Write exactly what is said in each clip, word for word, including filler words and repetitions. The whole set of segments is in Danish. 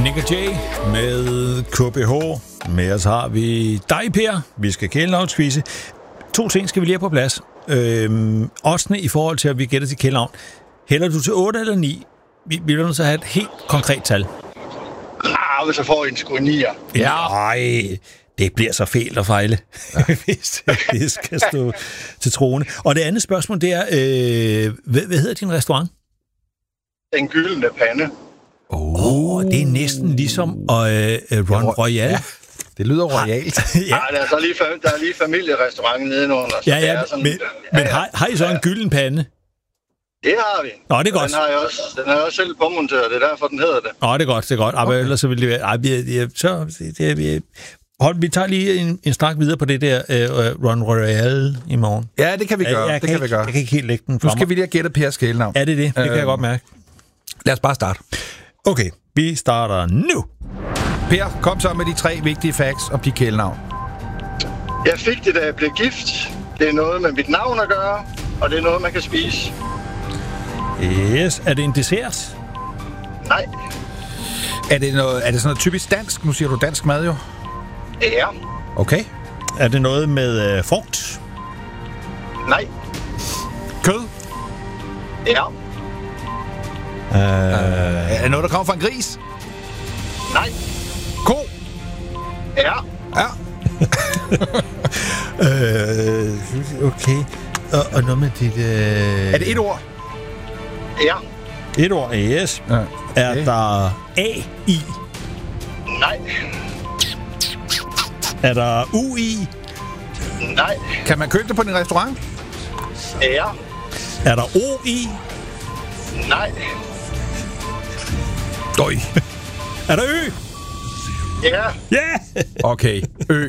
Nick og Jay med K B H. Med os har vi dig, Per. Vi skal kælenavnsquizze. To ting skal vi lige have på plads. Øhm, Ottende i forhold til, at vi gætter til kælenavn. Hælder du til otte eller ni? Vi bliver nødt til at have et helt konkret tal. Ah, hvis jeg får en sgu nier. Ja. Ej, det bliver så fælt at fejle, ja. Hvis det skal stå til troende. Og det andet spørgsmål, det er, øh, hvad, hvad hedder din restaurant? Den gyldne pande. Åh, oh, det er næsten ligesom øh, Ron Royal. Ja. Det lyder royalt. Ja, ja der, er så lige, der er lige familierestaurant nedenunder. Ja, ja, sådan, men, ja, men ja. Har, har I så en gylden pande? Det har vi. Nå, det er godt. Den har jeg også, den har jeg også selv påmonteret, det er derfor, den hedder det. Nå, det er godt, det er godt. Okay. Ellers så vil det være... Ej, vi, ja, så, det, vi, hold, vi tager lige en, en snak videre på det der uh, Ron Royal i morgen. Ja, det kan vi gøre. Jeg, jeg det kan ikke, vi gøre. Jeg kan ikke helt lægge den Nu skal mig. vi lige have gættet Pers kælenavn. Ja, det er det. Det øh, kan jeg godt mærke. Lad os bare starte. Okay, vi starter nu. Per, kom så med de tre vigtige facts om dit kælenavn. Jeg fik det, da jeg blev gift. Det er noget med mit navn at gøre, og det er noget, man kan spise. Yes. Er det en dessert? Nej. Er det, noget, er det sådan noget typisk dansk? Nu siger du dansk mad jo. Ja. Okay. Er det noget med øh, frugt? Nej. Kød? Ja. Uh, er det noget, der kommer fra en gris? Nej. Ko? Ja. Ja. øh, okay. Og, og noget med dit... Øh... Er det et ord? Ja. Et ord, yes. Ja. Okay. Er der A i? Nej. Er der U i? Nej. Kan man købe det på din restaurant? Ja. Er der O i? Nej. Døj. Er der Ø? Ja. Ja! Okay, Ø.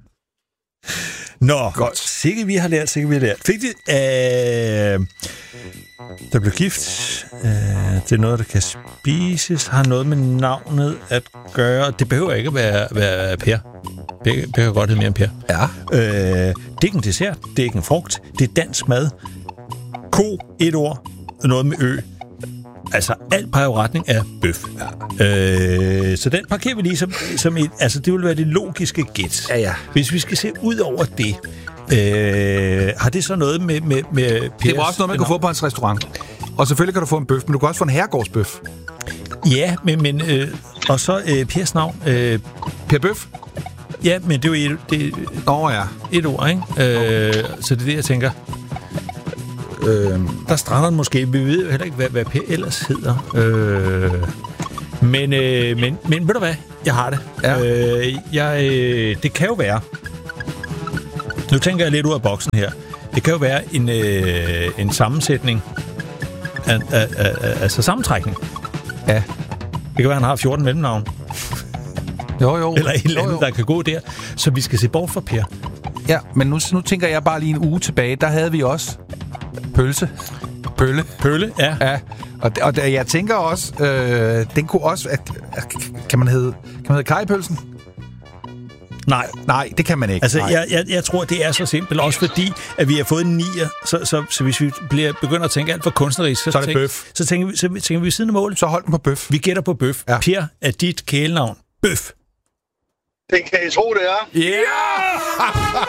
Nå, godt. Sikkert vi har lært, sikkert vi har lært. Fik det, øh, der blev gift. Øh, det er noget, der kan spises. Har noget med navnet at gøre. Det behøver ikke at være, være Per. Per, Per kan godt hedde mere end Per. Ja. Øh, det er ikke en dessert. Det er ikke en frugt. Det er dansk mad. Ko, et ord. Noget med Ø. Altså, alt peger i retning af bøf. Ja. Øh, så den parkerer vi lige som, som et... Altså, det vil være det logiske gæt. Ja, ja. Hvis vi skal se ud over det, øh, har det så noget med... med, med Pers, det var også noget, man kan få på hans restaurant. Og selvfølgelig kan du få en bøf, men du kan også få en herregårdsbøf. Ja, men... men øh, og så øh, Pers navn. Øh, Per Bøf? Ja, men det er jo et, det, oh, ja. et ord, ikke? Øh, så det er det, jeg tænker... Øh, der strander den måske. Vi ved jo heller ikke, hvad, hvad Per ellers hedder. Øh, men, øh, men, men ved du hvad? Jeg har det. Ja. Øh, jeg, øh, det kan jo være... Nu tænker jeg lidt ud af boksen her. Det kan jo være en, øh, en sammensætning af, af, af, af, altså sammentrækning. Ja. Det kan være, han har fjorten mellemnavn. Jo, jo. Eller et eller andet, jo, jo. der kan gå der. Så vi skal se bort fra Per. Ja, men nu, nu tænker jeg bare lige en uge tilbage. Der havde vi også pølse. Pølle. Pølle, ja. Ja. Og, og jeg tænker også, øh, den kunne også... At, kan man hedde, kan man hedde kajpølsen? Nej. Nej, det kan man ikke. Altså, jeg, jeg, jeg tror, det er så simpelt. Også fordi, at vi har fået en nier. Så, så, så hvis vi bliver, begynder at tænke alt for kunstnerisk, så, så er det tænk, bøf. Så tænker vi, så tænker vi ved siden af målet. Så hold den på bøf. Vi gætter på bøf. Ja. Per er dit kælenavn. Bøf. Det kan I tro, det er. Ja! Yeah!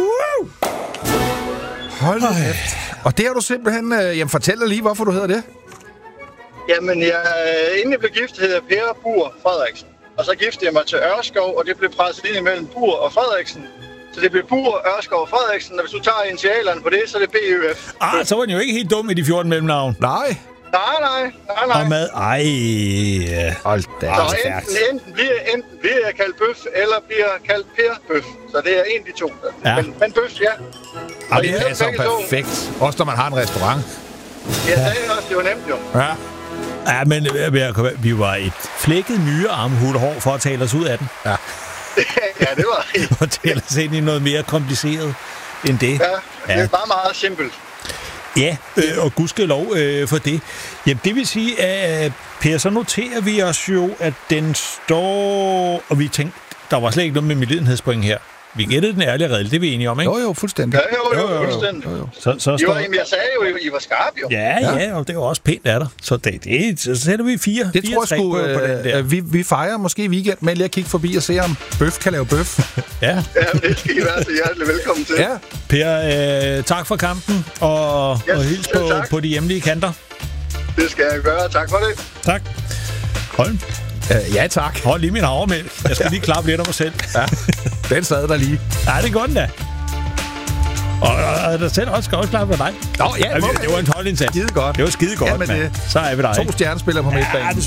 Hold da kæft. Og det har du simpelthen... Øh, jamen, fortæl dig lige, hvorfor du hedder det. Jamen, jeg, inden jeg blev gift, hed jeg Per Bur Frederiksen. Og så giftede jeg mig til Ørskov, og det blev presset ind imellem Bur og Frederiksen. Så det blev Bur, Ørskov og Frederiksen, og hvis du tager initialerne på det, så er det B Ø F. Ah, så var den jo ikke helt dum i de fjorten mellemnavn. Nej. Nej, nej, nej, nej. Og mad, ej. Hold da. Så enten, enten, bliver, enten bliver jeg kaldt Bøf, eller bliver kaldt Per Bøf. Så det er en af de to. Ja. Men, men Bøf, ja. Og det passer jo perfekt. Også når man har en restaurant. Jeg sagde også, det var nemt jo. Ja. Ja, men vi var et flækket nyere armhulehår for at tale os ud af den. Ja. Ja, det var det. Og tale os ind i noget mere kompliceret end det. Ja, det er bare meget simpelt. Ja, øh, og gudskelov øh, for det. Jamen, det vil sige, at Per, så noterer vi os jo, at den står... Og vi tænkte, der var slet ikke noget med medlidenhedspoint her. Vi gættede den ærlige redel, det er vi enige om, ikke? Jo, jo, fuldstændig. Ja, jo, jo, jo, fuldstændig. Jo, jo. Så, så I står... var, jeg sagde jo, I var skarpe, jo. Ja, ja, ja, og det var også pænt af dig. Så det, det, så sætter vi fire, Det fire tror jeg sgu, på, på den der. øh, vi, vi fejrer måske weekend med lige at kigge forbi og se, om bøf kan lave bøf. Ja. Ja, det skal I være så hjertelig velkommen til. Ja. Per, øh, tak for kampen, og, Yes, og hils ja, på, tak. på de hjemlige kanter. Det skal jeg gøre. Tak for det. Tak. Hold, Uh, ja, tak. hold lige min havremælk. Jeg skal lige klappe lidt af mig selv. Ja. Den sad der lige. Ja, det går den da. Og, og, og der selv også skal også klappe af dig. Nå, ja, Ja, det var en holdindsats. Skide godt. Det var skide godt, Jamen, mand. det- Så er vi der, To ikke? stjernespillere på midtbanen. Ja, det